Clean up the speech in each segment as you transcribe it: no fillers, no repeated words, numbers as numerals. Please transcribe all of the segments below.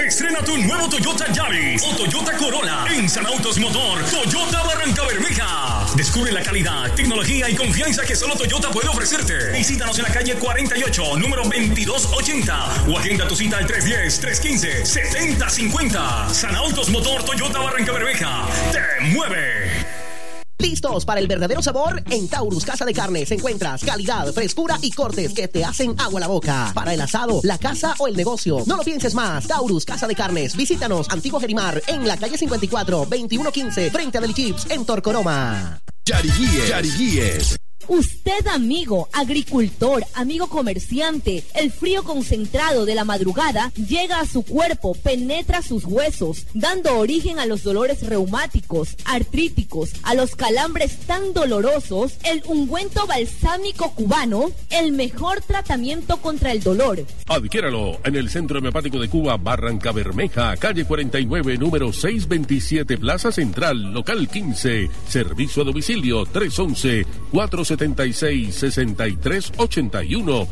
Estrena tu nuevo Toyota Yaris o Toyota Corolla en San Autos Motor Toyota Barrancabermeja. Descubre la calidad, tecnología y confianza que solo Toyota puede ofrecerte. Visítanos en la calle 48, número 2280 o agenda tu cita al 310-315-7050. San Autos Motor Toyota Barrancabermeja. ¡Te mueve! ¿Listos para el verdadero sabor? En Taurus Casa de Carnes encuentras calidad, frescura y cortes que te hacen agua a la boca. Para el asado, la casa o el negocio. No lo pienses más. Taurus Casa de Carnes. Visítanos, Antiguo Gerimar, en la calle 54, 2115, frente a Del Chips, en Torcoroma. Yariguíes. Usted, amigo, agricultor, amigo comerciante, el frío concentrado de la madrugada llega a su cuerpo, penetra sus huesos, dando origen a los dolores reumáticos, artríticos, a los calambres tan dolorosos. El ungüento balsámico cubano, el mejor tratamiento contra el dolor. Adquiéralo en el Centro Homeopático de Cuba, Barrancabermeja, calle 49, número 627, Plaza Central, local 15. Servicio a domicilio 311-476-6381.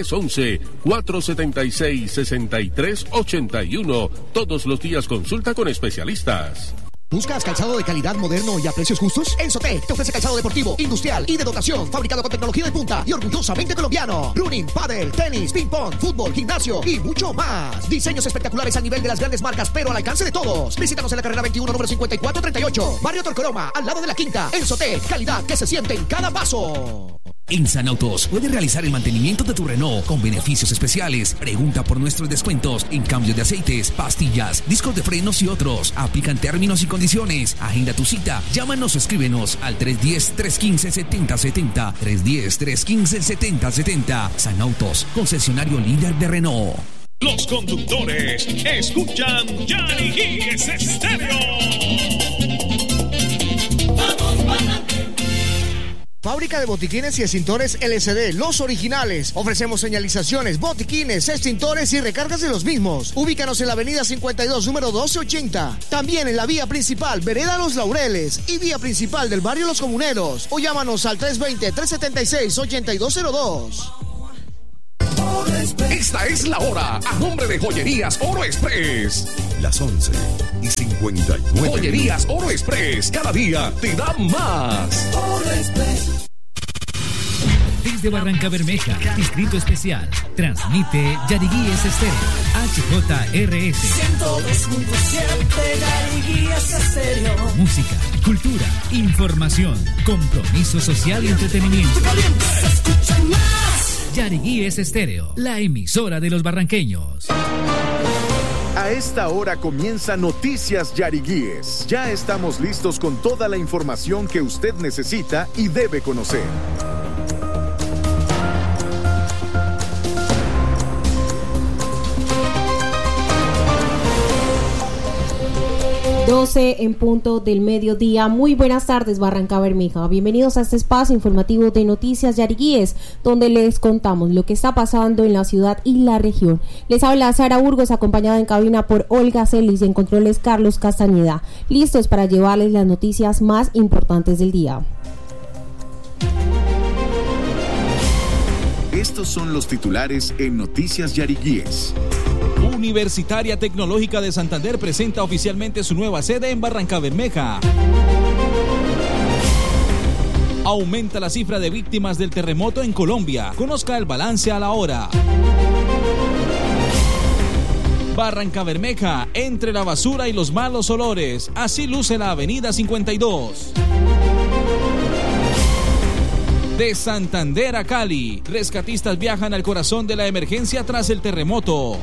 311-476-6381. Todos los días consulta con especialistas. ¿Buscas calzado de calidad moderno y a precios justos? Ensotec te ofrece calzado deportivo, industrial y de dotación, fabricado con tecnología de punta y orgullosamente colombiano. Running, pádel, tenis, ping pong, fútbol, gimnasio y mucho más. Diseños espectaculares al nivel de las grandes marcas, pero al alcance de todos. Visítanos en la carrera 21, número 5438, Barrio Torcoroma, al lado de la Quinta. Ensotec, calidad que se siente en cada paso. En San Autos puedes realizar el mantenimiento de tu Renault con beneficios especiales. Pregunta por nuestros descuentos en cambio de aceites, pastillas, discos de frenos y otros. Aplican términos y condiciones. Agenda tu cita. Llámanos o escríbenos al 310-315-7070. 310-315-7070. San Autos, concesionario líder de Renault. Los conductores escuchan Yariguíes Estéreo. ¡Vamos para! Fábrica de botiquines y extintores LCD, los originales. Ofrecemos señalizaciones, botiquines, extintores y recargas de los mismos. Ubícanos en la avenida 52, número 1280. También en la vía principal, vereda Los Laureles y vía principal del barrio Los Comuneros. O llámanos al 320-376-8202. Esta es la hora, a nombre de Joyerías Oro Express. Las 11:59. Joyerías Oro Express, cada día te da más. Oro Express. Desde Barrancabermeja, Distrito Especial, transmite Yariguíes Estéreo, HJRS. 102.7 Yariguíes Estéreo. Música, cultura, información, compromiso social y entretenimiento. Se escucha más. Yariguíes Estéreo, la emisora de los barranqueños. A esta hora comienza Noticias Yariguíes. Ya estamos listos con toda la información que usted necesita y debe conocer. 12 en punto del mediodía. Muy buenas tardes, Barrancabermeja. Bienvenidos a este espacio informativo de Noticias Yariguíes, donde les contamos lo que está pasando en la ciudad y la región. Les habla Sara Burgos, acompañada en cabina por Olga Celis y en controles Carlos Castañeda, listos para llevarles las noticias más importantes del día. Estos son los titulares en Noticias Yariguíes. Universitaria Tecnológica de Santander presenta oficialmente su nueva sede en Barrancabermeja. Aumenta la cifra de víctimas del terremoto en Colombia. Conozca el balance a la hora. Barrancabermeja, entre la basura y los malos olores. Así luce la avenida 52. De Santander a Cali, rescatistas viajan al corazón de la emergencia tras el terremoto.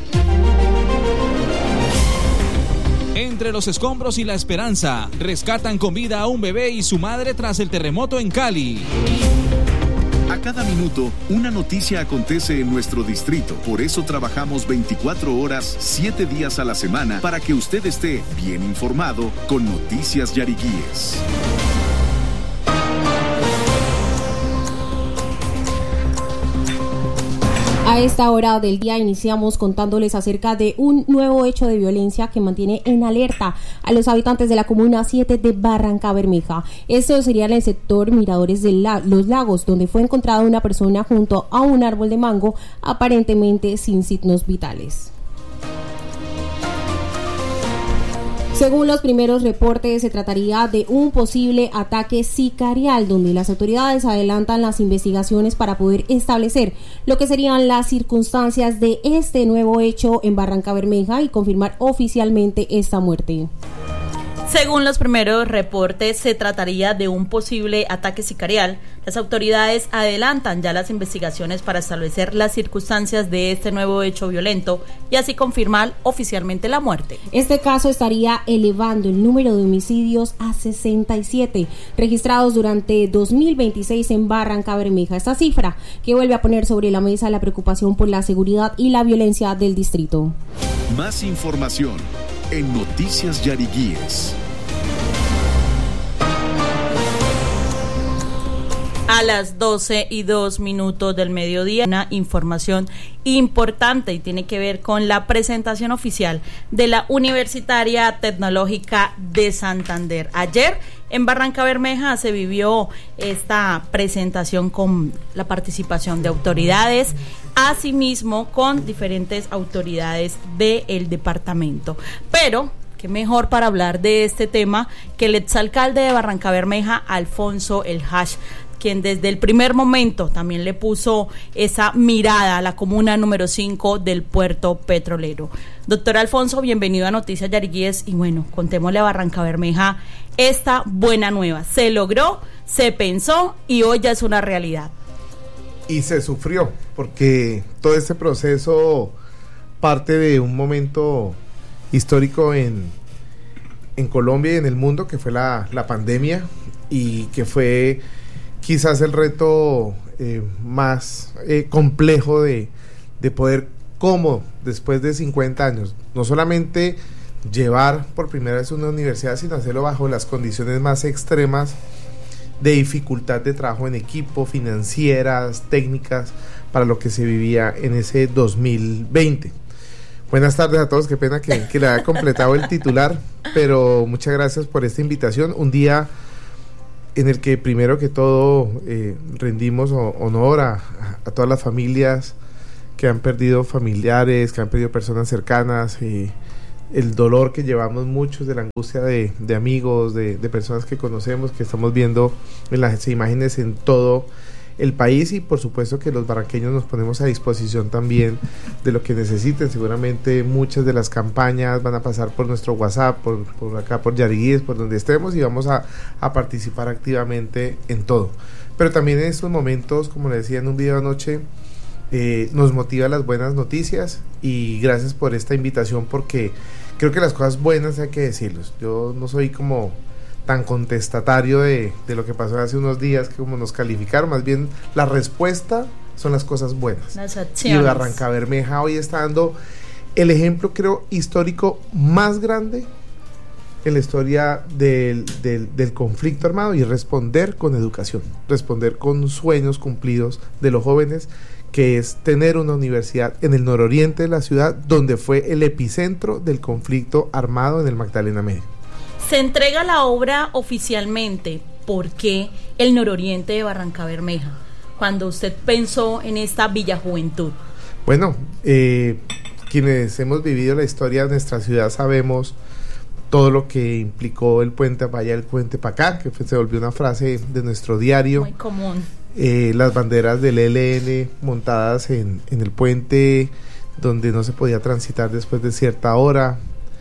Entre los escombros y la esperanza, rescatan con vida a un bebé y su madre tras el terremoto en Cali. A cada minuto, una noticia acontece en nuestro distrito. Por eso trabajamos 24 horas, 7 días a la semana, para que usted esté bien informado con Noticias Yariguíes. A esta hora del día iniciamos contándoles acerca de un nuevo hecho de violencia que mantiene en alerta a los habitantes de la Comuna 7 de Barrancabermeja. Esto sería en el sector Miradores de Los Lagos, donde fue encontrada una persona junto a un árbol de mango, aparentemente sin signos vitales. Según los primeros reportes, se trataría de un posible ataque sicarial, donde las autoridades adelantan las investigaciones para poder establecer lo que serían las circunstancias de este nuevo hecho en Barrancabermeja y confirmar oficialmente esta muerte. Según los primeros reportes, se trataría de un posible ataque sicarial. Las autoridades adelantan ya las investigaciones para establecer las circunstancias de este nuevo hecho violento y así confirmar oficialmente la muerte. Este caso estaría elevando el número de homicidios a 67 registrados durante 2026 en Barrancabermeja. Esta cifra que vuelve a poner sobre la mesa la preocupación por la seguridad y la violencia del distrito. Más información en Noticias Yariguíes. A las 12:02 del mediodía, una información importante y tiene que ver con la presentación oficial de la Universitaria Tecnológica de Santander. Ayer en Barrancabermeja se vivió esta presentación con la participación de autoridades, asimismo con diferentes autoridades del departamento. Pero qué mejor para hablar de este tema que el exalcalde de Barrancabermeja, Alfonso El Hash, quien desde el primer momento también le puso esa mirada a la comuna número 5 del puerto petrolero. Doctor Alfonso, bienvenido a Noticias Yariguíes y bueno, contémosle a Barrancabermeja esta buena nueva. Se logró, se pensó y hoy ya es una realidad. Y se sufrió, porque todo este proceso parte de un momento histórico en Colombia y en el mundo, que fue la pandemia, y que fue quizás el reto más complejo de poder, como después de 50 años, no solamente llevar por primera vez una universidad, sino hacerlo bajo las condiciones más extremas de dificultad de trabajo en equipo, financieras, técnicas, para lo que se vivía en ese 2020. Buenas tardes a todos, qué pena que le haya completado el titular, pero muchas gracias por esta invitación. Un día en el que primero que todo rendimos honor a todas las familias que han perdido familiares, que han perdido personas cercanas, el dolor que llevamos muchos, de la angustia de amigos, de personas que conocemos, que estamos viendo en las imágenes en todo el país, y por supuesto que los barranqueños nos ponemos a disposición también de lo que necesiten. Seguramente muchas de las campañas van a pasar por nuestro WhatsApp, por acá, por Yariguíes, por donde estemos, y vamos a participar activamente en todo. Pero también en estos momentos, como le decía en un video anoche, nos motiva las buenas noticias, y gracias por esta invitación, porque creo que las cosas buenas hay que decirlos. Yo no soy como tan contestatario de lo que pasó hace unos días, que como nos calificaron. Más bien la respuesta son las cosas buenas, las acciones. Y Barrancabermeja hoy está dando el ejemplo, creo, histórico más grande en la historia del conflicto armado, y responder con educación, responder con sueños cumplidos de los jóvenes, que es tener una universidad en el nororiente de la ciudad, donde fue el epicentro del conflicto armado en el Magdalena Medio. Se entrega la obra oficialmente. ¿Por qué el nororiente de Barrancabermeja? Cuando usted pensó en esta Villa Juventud. Bueno, quienes hemos vivido la historia de nuestra ciudad sabemos todo lo que implicó el puente para allá, el puente para acá, que se volvió una frase de nuestro diario. Muy común. Las banderas del ELN montadas en el puente, donde no se podía transitar después de cierta hora.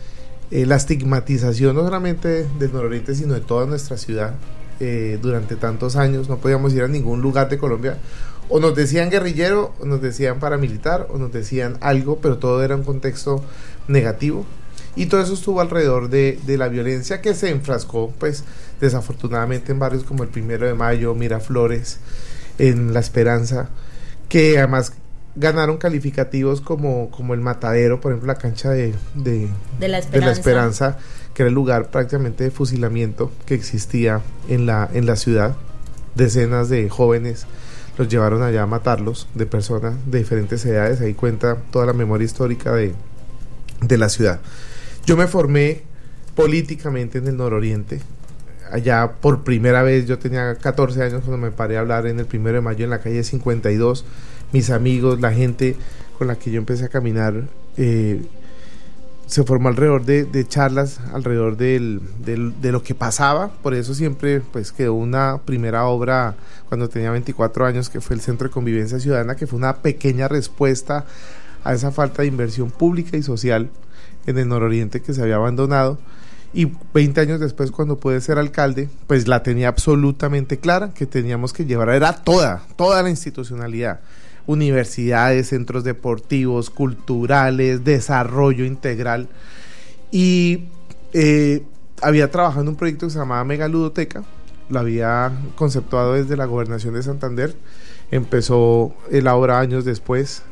La estigmatización no solamente del nororiente, sino de toda nuestra ciudad. Durante tantos años no podíamos ir a ningún lugar de Colombia, o nos decían guerrillero, o nos decían paramilitar, o nos decían algo, pero todo era un contexto negativo, y todo eso estuvo alrededor de la violencia, que se enfrascó, pues, desafortunadamente en barrios como el 1 de Mayo, Miraflores, en La Esperanza, que además ganaron calificativos como el Matadero, por ejemplo la cancha de la Esperanza, que era el lugar prácticamente de fusilamiento que existía en la ciudad. Decenas de jóvenes los llevaron allá a matarlos, de personas de diferentes edades. Ahí cuenta toda la memoria histórica de la ciudad. Yo me formé políticamente en el nororiente. Allá por primera vez, yo tenía 14 años cuando me paré a hablar en el 1 de Mayo en la calle 52. Mis amigos, la gente con la que yo empecé a caminar, se formó alrededor de charlas, alrededor de lo que pasaba. Por eso siempre pues quedó una primera obra cuando tenía 24 años, que fue el Centro de Convivencia Ciudadana, que fue una pequeña respuesta a esa falta de inversión pública y social en el nororiente que se había abandonado. Y 20 años después, cuando pude ser alcalde, pues la tenía absolutamente clara, que teníamos que llevar, era toda la institucionalidad, universidades, centros deportivos, culturales, desarrollo integral. Y había trabajado en un proyecto que se llamaba Megaludoteca, lo había conceptuado desde la Gobernación de Santander, empezó la obra años después,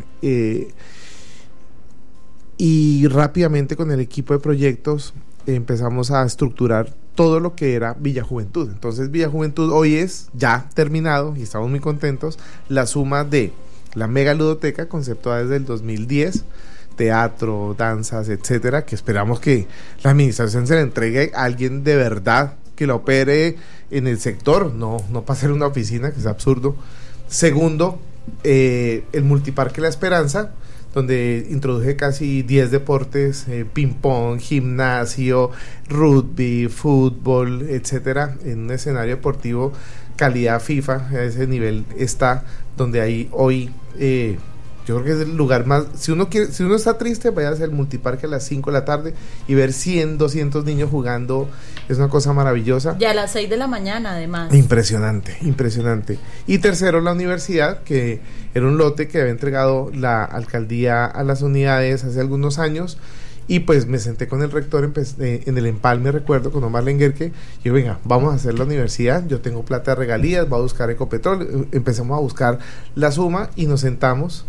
y rápidamente con el equipo de proyectos empezamos a estructurar todo lo que era Villa Juventud. Entonces Villa Juventud hoy es ya terminado y estamos muy contentos, la suma de la mega ludoteca conceptuada desde el 2010, teatro, danzas, etcétera, que esperamos que la administración se la entregue a alguien de verdad que la opere en el sector, no para hacer una oficina, que es absurdo. Segundo, el multiparque La Esperanza, donde introduje casi 10 deportes, ping pong, gimnasio, rugby, fútbol, etcétera, en un escenario deportivo calidad FIFA. A ese nivel está, donde ahí hoy yo creo que es el lugar más, si uno está triste, vaya a hacer el multiparque a las 5 de la tarde y ver 100, 200 niños jugando, es una cosa maravillosa. Y a las 6 de la mañana además. Impresionante. Y tercero, la universidad, que era un lote que había entregado la alcaldía a las unidades hace algunos años, y pues me senté con el rector en el empalme, recuerdo, con Omar Lenguerque, y yo, venga, vamos a hacer la universidad, yo tengo plata de regalías, voy a buscar Ecopetrol, empezamos a buscar la suma y nos sentamos,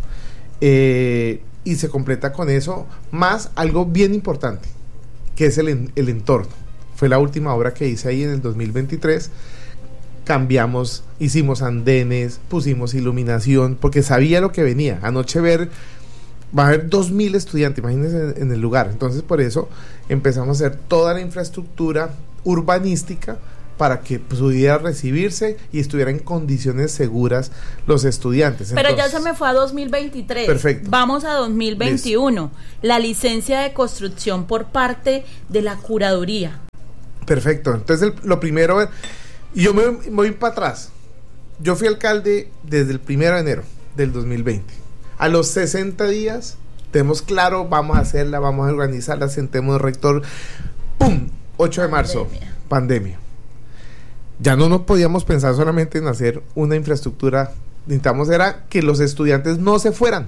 y se completa con eso, más algo bien importante, que es el entorno. Fue la última obra que hice ahí en el 2023, cambiamos, hicimos andenes, pusimos iluminación, porque sabía lo que venía. Anoche va a haber 2,000 estudiantes, imagínense en el lugar. Entonces por eso empezamos a hacer toda la infraestructura urbanística para que pudiera recibirse y estuviera en condiciones seguras los estudiantes. Pero entonces, ya se me fue a 2023. Perfecto. Vamos a 2021. Listo. La licencia de construcción por parte de la curaduría. Perfecto. Entonces lo primero, yo me voy para atrás. Yo fui alcalde desde el 1 de enero del 2020. A los 60 días tenemos claro, vamos a hacerla, vamos a organizarla, sentemos el rector, ¡pum! 8 de marzo, pandemia. Ya no nos podíamos pensar solamente en hacer una infraestructura, necesitamos era que los estudiantes no se fueran.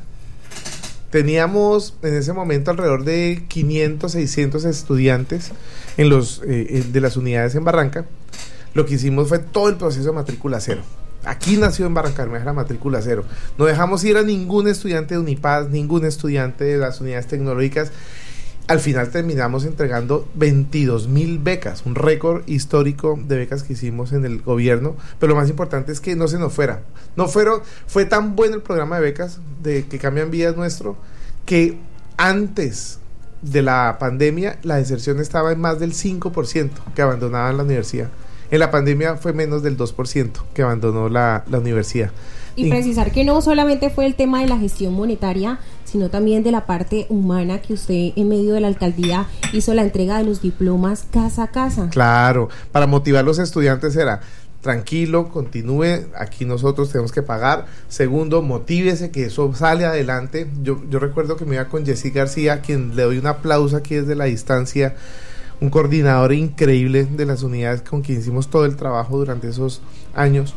Teníamos en ese momento alrededor de 500, 600 estudiantes en de las unidades en Barranca. Lo que hicimos fue todo el proceso de matrícula cero. Aquí nació en Barranca Bermeja la matrícula cero. No dejamos ir a ningún estudiante de Unipaz, ningún estudiante de las unidades tecnológicas. Al final terminamos entregando 22,000 becas, un récord histórico de becas que hicimos en el gobierno, pero lo más importante es que no se nos fuera. Fue tan bueno el programa de becas de que cambian vidas nuestro, que antes de la pandemia la deserción estaba en más del 5% que abandonaban la universidad. En la pandemia fue menos del 2% que abandonó la universidad. Y precisar que no solamente fue el tema de la gestión monetaria, sino también de la parte humana, que usted en medio de la alcaldía hizo la entrega de los diplomas casa a casa. Claro, para motivar a los estudiantes era, tranquilo, continúe, aquí nosotros tenemos que pagar. Segundo, motívese, que eso sale adelante. Yo recuerdo que me iba con Jessy García, a quien le doy un aplauso aquí desde la distancia, un coordinador increíble de las unidades con quien hicimos todo el trabajo durante esos años.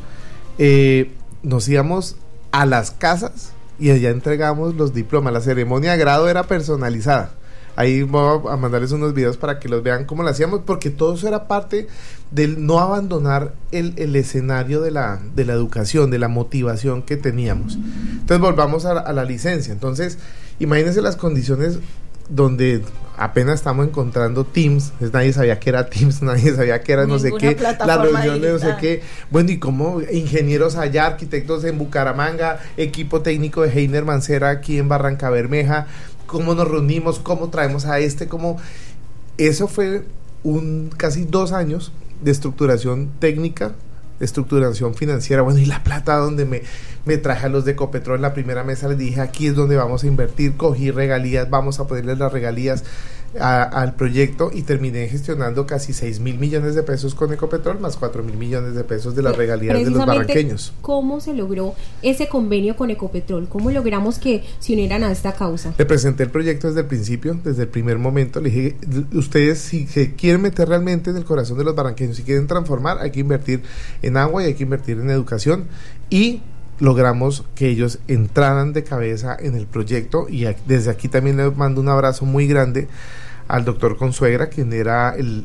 Nos íbamos a las casas y allá entregamos los diplomas. La ceremonia de grado era personalizada. Ahí voy a mandarles unos videos para que los vean cómo lo hacíamos, porque todo eso era parte del no abandonar el escenario de la educación, de la motivación que teníamos. Entonces volvamos a la licencia. Entonces imagínense las condiciones donde apenas estamos encontrando Teams, nadie sabía que era Teams, nadie sabía que era no sé qué, la reunión de no sé qué, bueno, y como ingenieros allá, arquitectos en Bucaramanga, equipo técnico de Heiner Mancera aquí en Barranca Bermeja, cómo nos reunimos, cómo traemos a cómo, eso fue casi 2 años de estructuración técnica, de estructuración financiera. Bueno, y la plata, donde me traje a los de Ecopetrol en la primera mesa, les dije, aquí es donde vamos a invertir, cogí regalías, vamos a ponerles las regalías. al proyecto y terminé gestionando casi 6.000 millones de pesos con Ecopetrol, más 4.000 millones de pesos de las regalías de los barranqueños. ¿Cómo se logró ese convenio con Ecopetrol? ¿Cómo logramos que se unieran a esta causa? Le presenté el proyecto desde el principio, desde el primer momento. Le dije, ustedes si se quieren meter realmente en el corazón de los barranqueños, si quieren transformar, hay que invertir en agua y hay que invertir en educación, y logramos que ellos entraran de cabeza en el proyecto. Y desde aquí también le mando un abrazo muy grande al doctor Consuegra, quien era el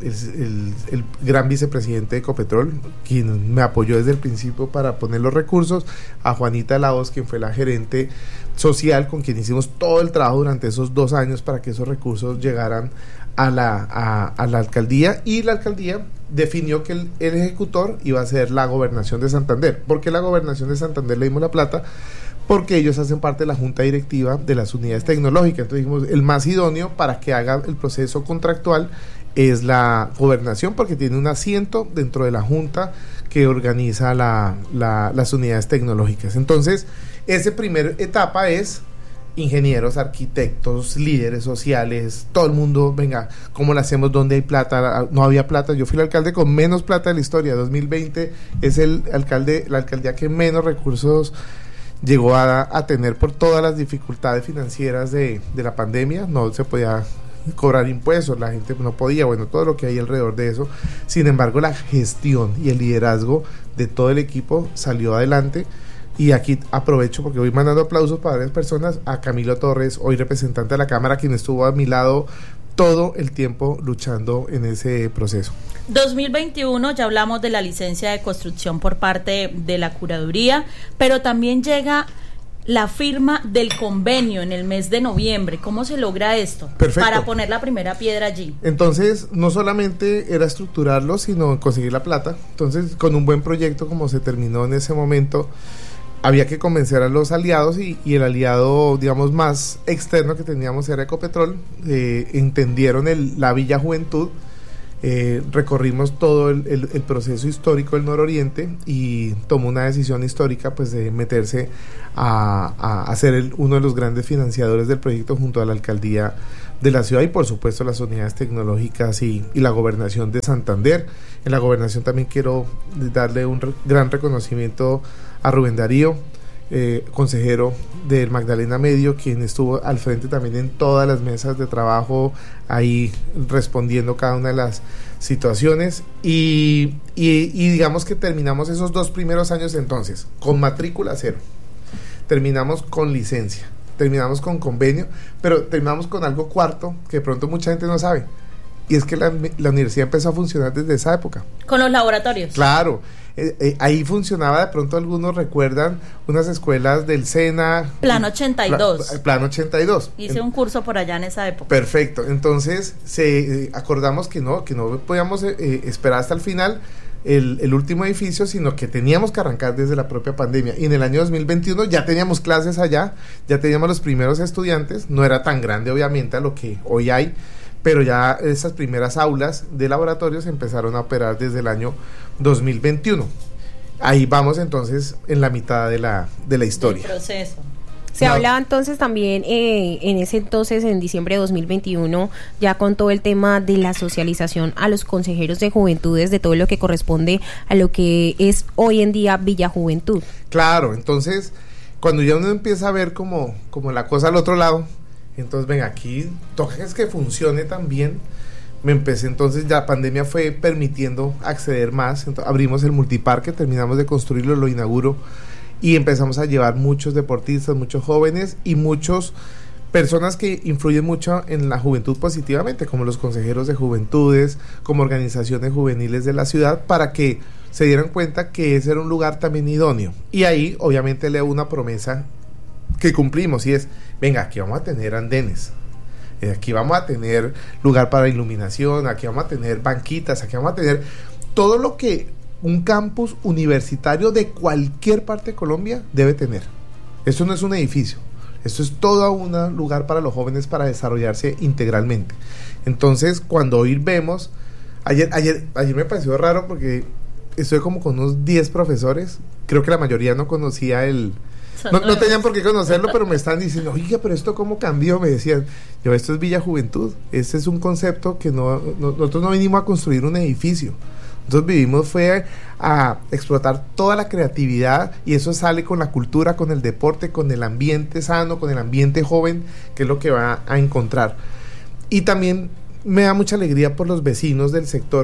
gran vicepresidente de Ecopetrol, quien me apoyó desde el principio para poner los recursos, a Juanita Laos, quien fue la gerente social, con quien hicimos todo el trabajo durante esos 2 años para que esos recursos llegaran a la alcaldía, y la alcaldía definió que el ejecutor iba a ser la Gobernación de Santander. ¿Por qué la Gobernación de Santander le dimos la plata? Porque ellos hacen parte de la junta directiva de las unidades tecnológicas. Entonces dijimos, el más idóneo para que haga el proceso contractual es la gobernación, porque tiene un asiento dentro de la junta que organiza las unidades tecnológicas. Entonces, esa primera etapa es ingenieros, arquitectos, líderes sociales, todo el mundo, venga, ¿cómo lo hacemos? ¿Dónde hay plata? No había plata. Yo fui el alcalde con menos plata de la historia. 2020 es la alcaldía que menos recursos llegó a tener por todas las dificultades financieras de la pandemia. No se podía cobrar impuestos, la gente no podía, bueno, todo lo que hay alrededor de eso. Sin embargo, la gestión y el liderazgo de todo el equipo salió adelante. Y aquí aprovecho porque voy mandando aplausos para varias personas, a Camilo Torres, hoy representante de la Cámara, quien estuvo a mi lado todo el tiempo luchando en ese proceso. 2021, ya hablamos de la licencia de construcción por parte de la curaduría, pero también llega la firma del convenio en el mes de noviembre. ¿Cómo se logra esto? Perfecto. Para poner la primera piedra allí. Entonces, no solamente era estructurarlo, sino conseguir la plata. Entonces, con un buen proyecto como se terminó en ese momento, había que convencer a los aliados, y el aliado, digamos, más externo que teníamos era Ecopetrol. Entendieron la Villa Juventud. Recorrimos todo el proceso histórico del nororiente y tomó una decisión histórica, pues, de meterse a ser uno de los grandes financiadores del proyecto junto a la alcaldía de la ciudad y por supuesto las unidades tecnológicas y la gobernación de Santander. En la gobernación también quiero darle un gran reconocimiento a Rubén Darío, consejero del Magdalena Medio, quien estuvo al frente también en todas las mesas de trabajo, ahí respondiendo cada una de las situaciones, y digamos que terminamos esos 2 primeros años entonces con matrícula cero, terminamos con licencia, terminamos con convenio, pero terminamos con algo cuarto que de pronto mucha gente no sabe, y es que la universidad empezó a funcionar desde esa época. Con los laboratorios. Claro. Ahí funcionaba, de pronto algunos recuerdan unas escuelas del SENA. Plan 82. Plan 82. Hice un curso por allá en esa época. Perfecto. Entonces acordamos que no podíamos esperar hasta el final el último edificio, sino que teníamos que arrancar desde la propia pandemia. Y en el año 2021 ya teníamos clases allá, ya teníamos los primeros estudiantes. No era tan grande, obviamente, a lo que hoy hay, pero ya esas primeras aulas de laboratorios empezaron a operar desde el año 2021. Ahí vamos entonces en la mitad de la historia. El proceso. Se hablaba entonces también en ese entonces, en diciembre de 2021, ya con todo el tema de la socialización a los consejeros de juventudes, de todo lo que corresponde a lo que es hoy en día Villa Juventud. Claro, entonces cuando ya uno empieza a ver como la cosa al otro lado, entonces venga, aquí toca que funcione también. Me empecé entonces, ya la pandemia fue permitiendo acceder más, entonces, abrimos el multiparque, terminamos de construirlo, lo inauguro y empezamos a llevar muchos deportistas, muchos jóvenes y muchas personas que influyen mucho en la juventud positivamente, como los consejeros de juventudes, como organizaciones juveniles de la ciudad, para que se dieran cuenta que ese era un lugar también idóneo. Y ahí obviamente leo una promesa que cumplimos, y es, venga, aquí vamos a tener andenes, aquí vamos a tener lugar para iluminación, aquí vamos a tener banquitas, aquí vamos a tener todo lo que un campus universitario de cualquier parte de Colombia debe tener. Esto no es un edificio, esto es todo un lugar para los jóvenes para desarrollarse integralmente. Entonces, cuando hoy vemos, ayer me pareció raro porque estoy como con unos 10 profesores, creo que la mayoría no conocía el No tenían por qué conocerlo, pero me están diciendo, oiga, pero esto cómo cambió, me decían. Yo, esto es Villa Juventud, este es un concepto que nosotros no vinimos a construir un edificio. Nosotros vivimos fue a explotar toda la creatividad, y eso sale con la cultura, con el deporte, con el ambiente sano, con el ambiente joven, que es lo que va a encontrar. Y también me da mucha alegría por los vecinos del sector,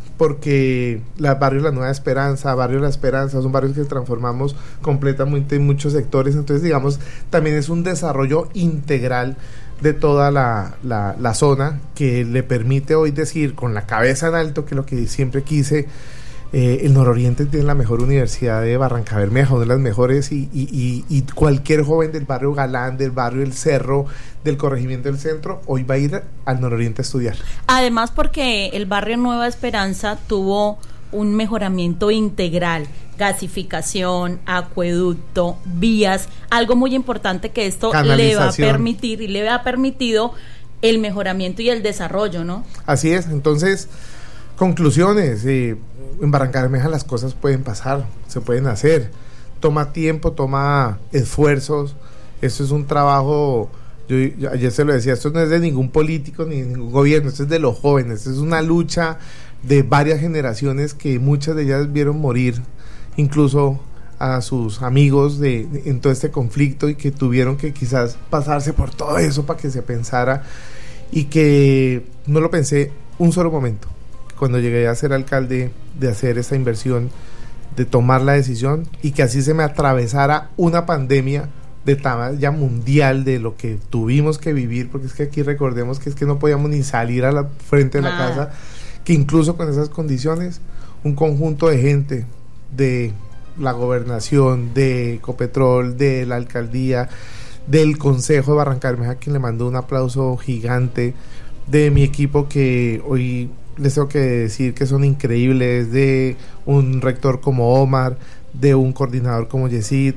porque barrio La Nueva Esperanza, barrio La Esperanza, son barrios que transformamos completamente en muchos sectores. Entonces, digamos, también es un desarrollo integral de toda la zona, que le permite hoy decir con la cabeza en alto, que lo que siempre quise, el Nororiente tiene la mejor universidad de Barrancabermeja, una de las mejores, y cualquier joven del barrio Galán, del barrio El Cerro, del corregimiento del centro, hoy va a ir al Nororiente a estudiar. Además, porque el barrio Nueva Esperanza tuvo un mejoramiento integral, gasificación, acueducto, vías, algo muy importante que esto le va a permitir, y le ha permitido el mejoramiento y el desarrollo, ¿no? Así es. Entonces, conclusiones, en Barrancabermeja las cosas pueden pasar, se pueden hacer, toma tiempo, toma esfuerzos, esto es un trabajo. Yo ayer se lo decía, esto no es de ningún político ni de ningún gobierno, esto es de los jóvenes, esto es una lucha de varias generaciones, que muchas de ellas vieron morir incluso a sus amigos en todo este conflicto, y que tuvieron que quizás pasarse por todo eso para que se pensara, y que no lo pensé un solo momento cuando llegué a ser alcalde, de hacer esta inversión, de tomar la decisión, y que así se me atravesara una pandemia de talla mundial, de lo que tuvimos que vivir, porque es que aquí recordemos que es que no podíamos ni salir a la frente de la casa, que incluso con esas condiciones, un conjunto de gente de la gobernación, de Ecopetrol, de la alcaldía, del Consejo de Barrancabermeja, quien le mandó un aplauso gigante, de mi equipo, que hoy les tengo que decir que son increíbles, de un rector como Omar, de un coordinador como Yesid,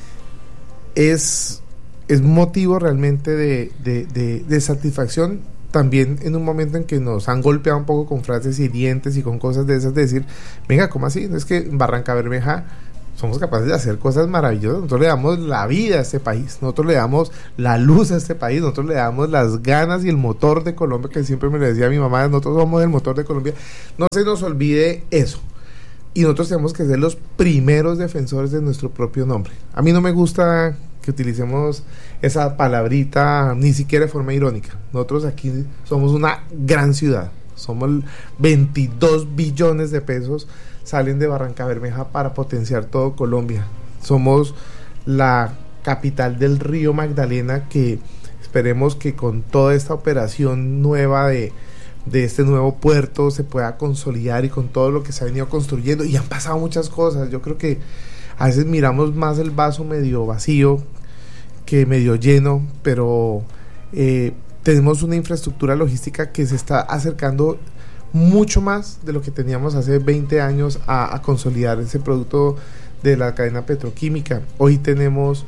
es motivo realmente de satisfacción, también en un momento en que nos han golpeado un poco con frases hirientes y con cosas de esas, de decir, venga, ¿cómo así? No es que en Barrancabermeja somos capaces de hacer cosas maravillosas, nosotros le damos la vida a este país, nosotros le damos la luz a este país, nosotros le damos las ganas y el motor de Colombia, que siempre me lo decía mi mamá, nosotros somos el motor de Colombia, no se nos olvide eso. Y nosotros tenemos que ser los primeros defensores de nuestro propio nombre. A mí no me gusta que utilicemos esa palabrita ni siquiera de forma irónica. Nosotros aquí somos una gran ciudad, somos 22 billones de pesos salen de Barrancabermeja para potenciar todo Colombia. Somos la capital del río Magdalena, que esperemos que con toda esta operación nueva de este nuevo puerto se pueda consolidar, y con todo lo que se ha venido construyendo, y han pasado muchas cosas. Yo creo que a veces miramos más el vaso medio vacío que medio lleno, pero tenemos una infraestructura logística que se está acercando mucho más de lo que teníamos hace 20 años a consolidar ese producto de la cadena petroquímica. Hoy tenemos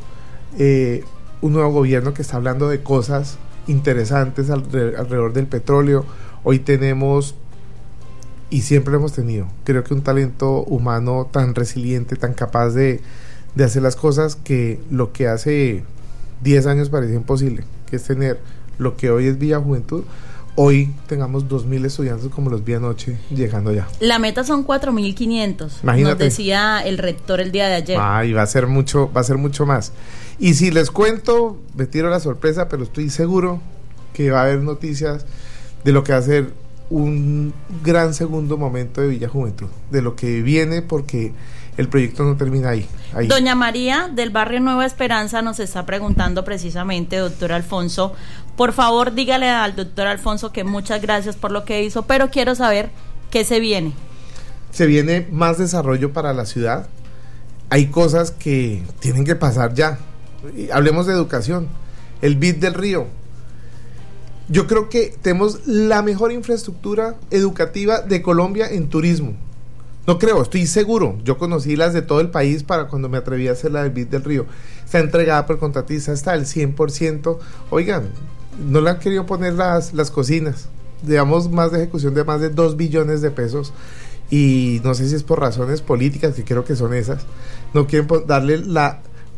un nuevo gobierno que está hablando de cosas interesantes alrededor del petróleo. Hoy tenemos, y siempre lo hemos tenido, creo que un talento humano tan resiliente, tan capaz de hacer las cosas, que lo que hace 10 años parecía imposible, que es tener lo que hoy es Villa Juventud, hoy tengamos 2.000 estudiantes como los vi anoche llegando ya. La meta son 4.500, nos decía el rector el día de ayer. Y va a ser mucho más. Y si les cuento, me tiro la sorpresa, pero estoy seguro que va a haber noticias de lo que va a ser un gran segundo momento de Villa Juventud, de lo que viene, porque el proyecto no termina ahí. Doña María del barrio Nueva Esperanza nos está preguntando precisamente, doctor Alfonso, por favor dígale al doctor Alfonso que muchas gracias por lo que hizo, pero quiero saber qué se viene. Se viene más desarrollo para la ciudad, hay cosas que tienen que pasar ya. Hablemos de educación, el BID del Río. Yo creo que tenemos la mejor infraestructura educativa de Colombia en turismo. No creo, estoy seguro. Yo conocí las de todo el país para cuando me atreví a hacer la del BID del Río. Está entregada por el contratista, está al 100%. Oigan, no le han querido poner las cocinas. Llevamos más de ejecución de más de 2 billones de pesos. Y no sé si es por razones políticas, que creo que son esas. No quieren darle la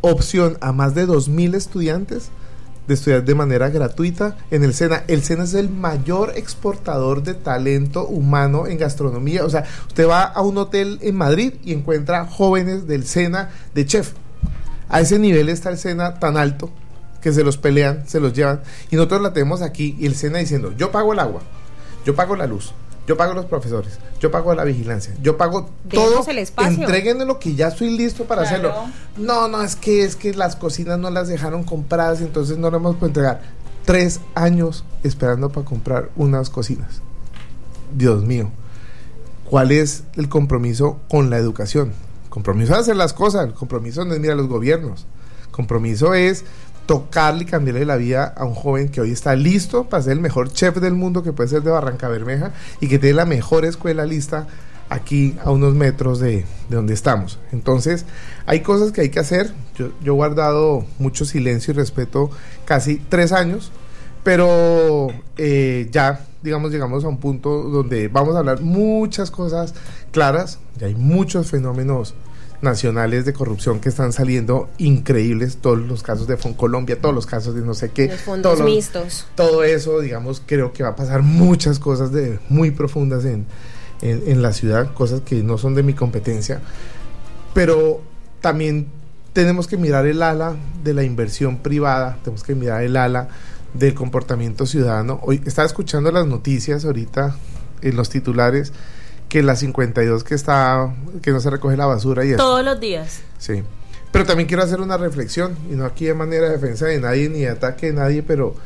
opción a más de 2.000 estudiantes de estudiar de manera gratuita en el SENA. El SENA es el mayor exportador de talento humano en gastronomía. O sea, usted va a un hotel en Madrid y encuentra jóvenes del SENA de chef. A ese nivel está el SENA tan alto que se los pelean, se los llevan. Y nosotros la tenemos aquí y el SENA diciendo, yo pago el agua, yo pago la luz, yo pago los profesores, yo pago la vigilancia, yo pago todo, entréguenme lo que ya estoy listo para hacerlo. No, es que las cocinas no las dejaron compradas, entonces no las hemos podido entregar. 3 años esperando para comprar unas cocinas. Dios mío, ¿cuál es el compromiso con la educación? Compromiso es hacer las cosas, el compromiso no es mirar a los gobiernos, compromiso es tocarle y cambiarle la vida a un joven que hoy está listo para ser el mejor chef del mundo, que puede ser de Barrancabermeja y que tiene la mejor escuela lista aquí a unos metros de donde estamos. Entonces hay cosas que hay que hacer. Yo he guardado mucho silencio y respeto casi 3 años, pero ya digamos llegamos a un punto donde vamos a hablar muchas cosas claras. Ya hay muchos fenómenos nacionales de corrupción que están saliendo increíbles, todos los casos de Foncolombia, todos los casos de no sé qué, los fondos mixtos, todo eso, digamos, creo que va a pasar muchas cosas muy profundas en la ciudad, cosas que no son de mi competencia, pero también tenemos que mirar el ala de la inversión privada, tenemos que mirar el ala del comportamiento ciudadano. Hoy estaba escuchando las noticias ahorita en los titulares, que la 52 que no se recoge la basura y eso. Todos los días. Sí. Pero también quiero hacer una reflexión, y no aquí de manera de defensa de nadie ni de ataque de nadie, pero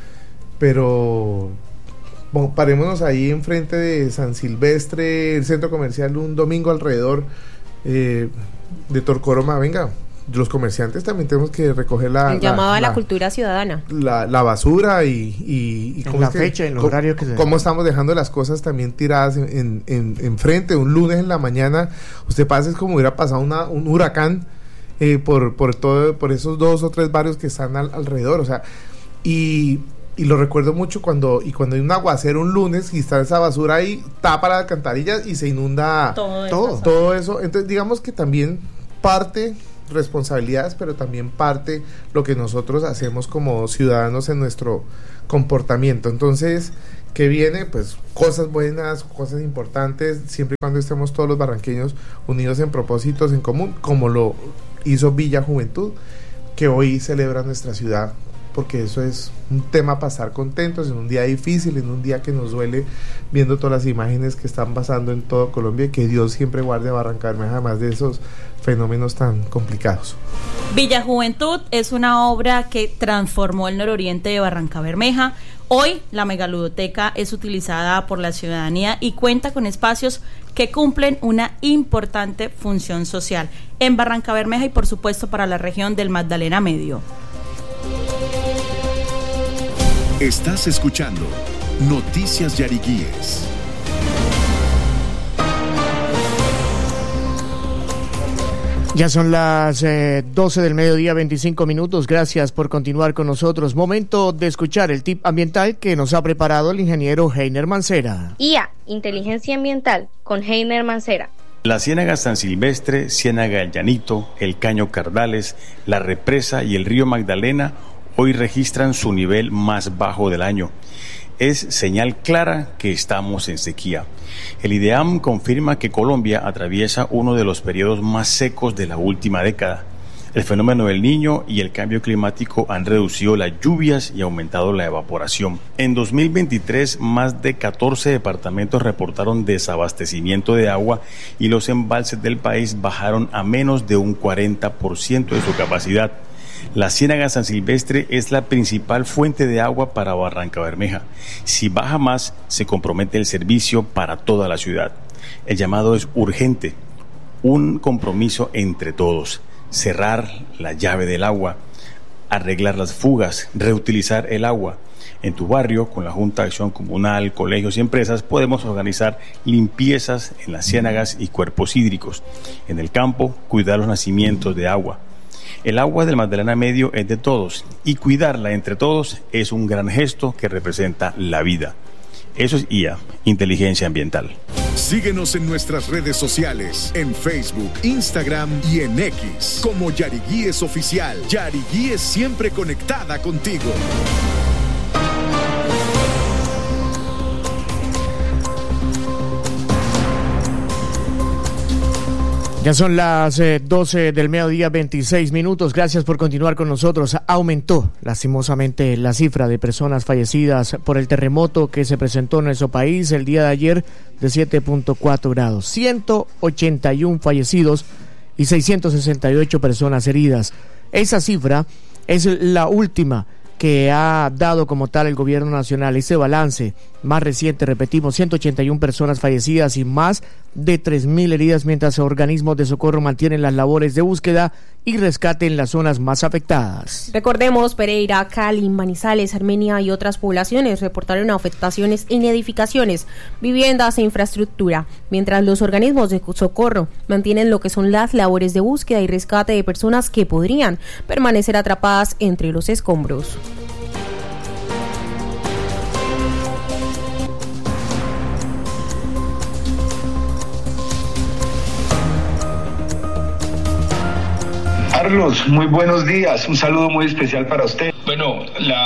bueno, parémonos ahí enfrente de San Silvestre, el centro comercial, un domingo alrededor de Torcoroma. Venga, los comerciantes también tenemos que recoger el llamado a la cultura ciudadana, la basura y en la fecha, en los horarios que cómo estamos dejando las cosas también tiradas en frente. Un lunes en la mañana usted pasa, es como hubiera pasado un huracán por esos 2 o 3 barrios que están alrededor, o sea, y lo recuerdo mucho cuando hay un aguacero un lunes y está esa basura ahí, tapa las alcantarillas y se inunda todo eso. Entonces digamos que también parte responsabilidades, pero también parte lo que nosotros hacemos como ciudadanos en nuestro comportamiento. Entonces, ¿qué viene? Pues cosas buenas, cosas importantes, siempre y cuando estemos todos los barranqueños unidos en propósitos en común, como lo hizo Villa Juventud, que hoy celebra nuestra ciudad, porque eso es un tema para estar contentos en un día difícil, en un día que nos duele, viendo todas las imágenes que están pasando en todo Colombia, y que Dios siempre guarde a Barrancabermeja además de esos fenómenos tan complicados. Villa Juventud es una obra que transformó el nororiente de Barrancabermeja. Hoy la megaludoteca es utilizada por la ciudadanía y cuenta con espacios que cumplen una importante función social en Barrancabermeja y por supuesto para la región del Magdalena Medio. Estás escuchando Noticias Yariguíes. Ya son las 12 del mediodía, 25 minutos. Gracias por continuar con nosotros. Momento de escuchar el tip ambiental que nos ha preparado el ingeniero Heiner Mancera. IA, Inteligencia Ambiental, con Heiner Mancera. La Ciénaga San Silvestre, Ciénaga El Llanito, el Caño Cardales, la Represa y el río Magdalena hoy registran su nivel más bajo del año. Es señal clara que estamos en sequía. El IDEAM confirma que Colombia atraviesa uno de los periodos más secos de la última década. El fenómeno del Niño y el cambio climático han reducido las lluvias y aumentado la evaporación. En 2023, más de 14 departamentos reportaron desabastecimiento de agua y los embalses del país bajaron a menos de un 40% de su capacidad. La Ciénaga San Silvestre es la principal fuente de agua para Barrancabermeja. Si baja más, se compromete el servicio para toda la ciudad. El llamado es urgente, un compromiso entre todos. Cerrar la llave del agua, arreglar las fugas, reutilizar el agua. En tu barrio, con la Junta de Acción Comunal, colegios y empresas, podemos organizar limpiezas en las ciénagas y cuerpos hídricos. En el campo, cuidar los nacimientos de agua. El agua del Magdalena Medio es de todos y cuidarla entre todos es un gran gesto que representa la vida. Eso es IA, Inteligencia Ambiental. Síguenos en nuestras redes sociales, en Facebook, Instagram y en X, como Yariguíes Oficial. Yariguíes, siempre conectada contigo. Ya son las 12 del mediodía, 26 minutos. Gracias por continuar con nosotros. Aumentó lastimosamente la cifra de personas fallecidas por el terremoto que se presentó en nuestro país el día de ayer de 7.4 grados. 181 fallecidos y 668 personas heridas. Esa cifra es la última que ha dado como tal el gobierno nacional. Este balance más reciente, repetimos, 181 personas fallecidas y más de 3.000 heridas, mientras organismos de socorro mantienen las labores de búsqueda y rescate en las zonas más afectadas. Recordemos, Pereira, Cali, Manizales, Armenia y otras poblaciones reportaron afectaciones en edificaciones, viviendas e infraestructura, mientras los organismos de socorro mantienen lo que son las labores de búsqueda y rescate de personas que podrían permanecer atrapadas entre los escombros. Carlos, muy buenos días, un saludo muy especial para usted. Bueno,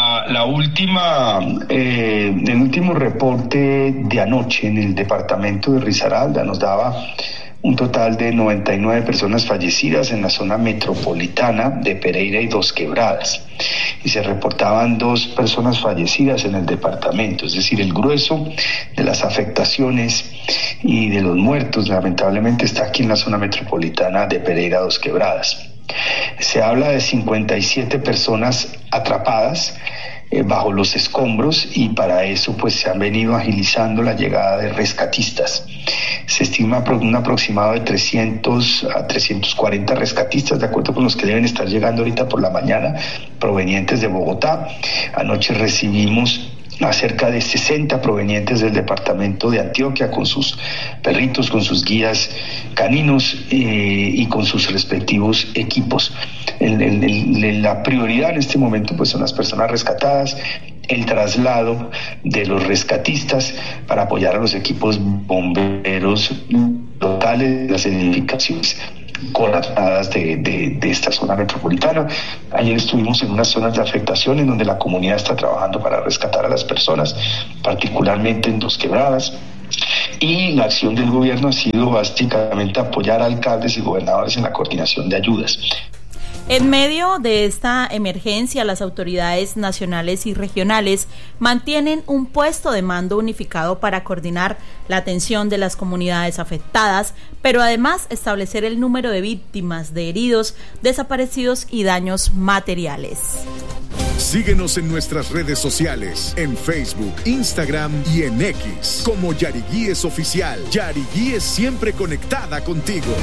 el último reporte de anoche en el departamento de Risaralda nos daba un total de 99 personas fallecidas en la zona metropolitana de Pereira y Dos Quebradas, y se reportaban 2 personas fallecidas en el departamento, es decir, el grueso de las afectaciones y de los muertos lamentablemente está aquí en la zona metropolitana de Pereira Dos Quebradas. Se habla de 57 personas atrapadas bajo los escombros, y para eso pues se han venido agilizando la llegada de rescatistas. Se estima un aproximado de 300 a 340 rescatistas, de acuerdo con los que deben estar llegando ahorita por la mañana, provenientes de Bogotá. Anoche recibimos a cerca de 60 provenientes del departamento de Antioquia, con sus perritos, con sus guías caninos y con sus respectivos equipos. La prioridad en este momento pues son las personas rescatadas, el traslado de los rescatistas para apoyar a los equipos bomberos locales, las edificaciones colapsadas de esta zona metropolitana. Ayer estuvimos en unas zonas de afectación en donde la comunidad está trabajando para rescatar a las personas, particularmente en Dos Quebradas, y la acción del gobierno ha sido básicamente apoyar a alcaldes y gobernadores en la coordinación de ayudas. En medio de esta emergencia, las autoridades nacionales y regionales mantienen un puesto de mando unificado para coordinar la atención de las comunidades afectadas, pero además establecer el número de víctimas, de heridos, desaparecidos y daños materiales. Síguenos en nuestras redes sociales, en Facebook, Instagram y en X, como Yariguíes Oficial. Yariguíes, siempre conectada contigo.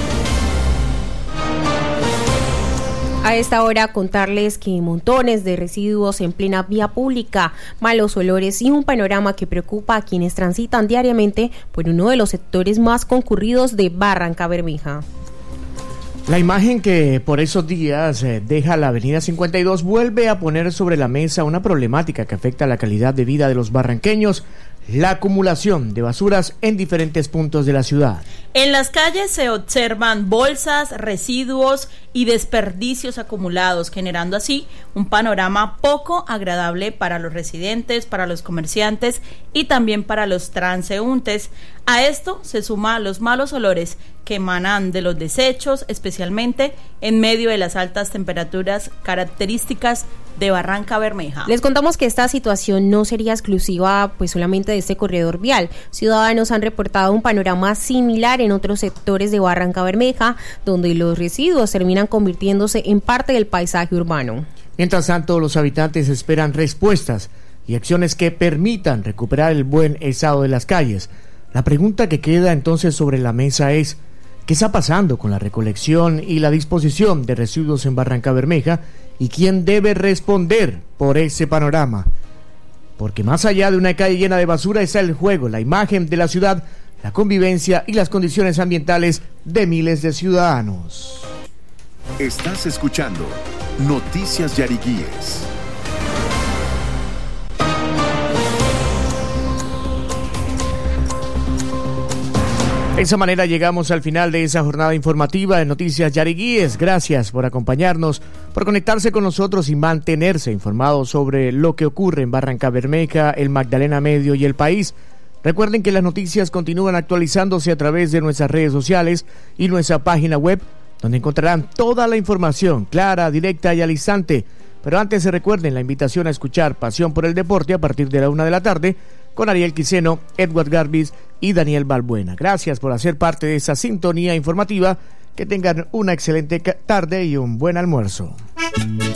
A esta hora contarles que montones de residuos en plena vía pública, malos olores y un panorama que preocupa a quienes transitan diariamente por uno de los sectores más concurridos de Barrancabermeja. La imagen que por esos días deja la avenida 52 vuelve a poner sobre la mesa una problemática que afecta la calidad de vida de los barranqueños: la acumulación de basuras en diferentes puntos de la ciudad. En las calles se observan bolsas, residuos y desperdicios acumulados, generando así un panorama poco agradable para los residentes, para los comerciantes y también para los transeúntes. A esto se suman los malos olores que emanan de los desechos, especialmente en medio de las altas temperaturas características de Barrancabermeja. Les contamos que esta situación no sería exclusiva pues solamente de este corredor vial. Ciudadanos han reportado un panorama similar en otros sectores de Barrancabermeja, donde los residuos terminan convirtiéndose en parte del paisaje urbano. Mientras tanto, los habitantes esperan respuestas y acciones que permitan recuperar el buen estado de las calles. La pregunta que queda entonces sobre la mesa es: ¿qué está pasando con la recolección y la disposición de residuos en Barrancabermeja? ¿Y quién debe responder por ese panorama? Porque más allá de una calle llena de basura está el juego, la imagen de la ciudad, la convivencia y las condiciones ambientales de miles de ciudadanos. Estás escuchando Noticias Yariguíes. De esa manera llegamos al final de esa jornada informativa de Noticias Yariguíes. Gracias por acompañarnos, por conectarse con nosotros y mantenerse informados sobre lo que ocurre en Barrancabermeja, el Magdalena Medio y el país. Recuerden que las noticias continúan actualizándose a través de nuestras redes sociales y nuestra página web, donde encontrarán toda la información clara, directa y al instante. Pero antes se recuerden la invitación a escuchar Pasión por el Deporte a partir de la 1 de la tarde con Ariel Quiseno, Edward Garbis y Daniel Balbuena. Gracias por hacer parte de esa sintonía informativa. Que tengan una excelente tarde y un buen almuerzo.